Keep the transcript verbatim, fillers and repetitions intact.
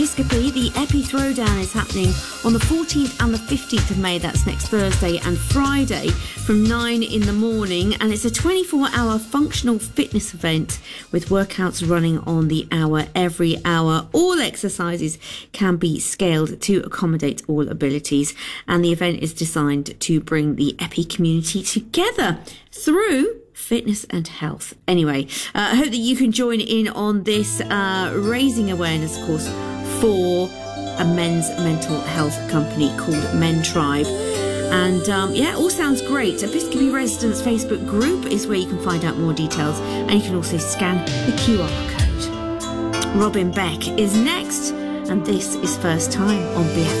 Episcopi, the Epi Throwdown is happening on the fourteenth and the fifteenth of May. That's next Thursday and Friday from nine in the morning. And it's a twenty-four hour functional fitness event with workouts running on the hour every hour. All exercises can be scaled to accommodate all abilities. And the event is designed to bring the Epi community together through fitness and health. Anyway, uh, I hope that you can join in on this, uh, raising awareness, of course, for a men's mental health company called Men Tribe. And um, yeah, it all sounds great. Episcopi Residents Facebook group is where you can find out more details, and you can also scan the Q R code. Robin Beck is next, and this is First Time on B F M.